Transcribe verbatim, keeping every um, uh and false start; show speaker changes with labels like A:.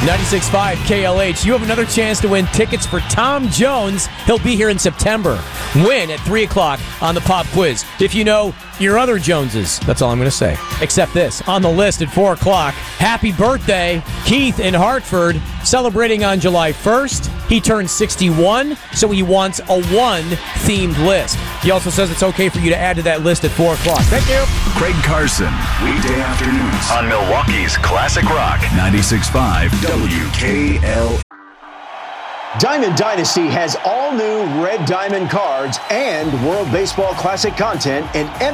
A: ninety-six point five K L H. You have another chance to win tickets for Tom Jones. He'll be here in September. Win at three o'clock on the pop quiz. If you know your other Joneses, that's all I'm going to say. Except this, on the list at four o'clock, happy birthday, Keith in Hartford, celebrating on July first. He turns sixty-one, so he wants a one-themed list. He also says it's okay for you to add to that list at four o'clock. Thank you.
B: Craig Carson, weekday afternoons
C: on Milwaukee's Classic Rock.
B: ninety-six point five W K L.
D: Diamond Dynasty has all new Red Diamond cards and World Baseball Classic content in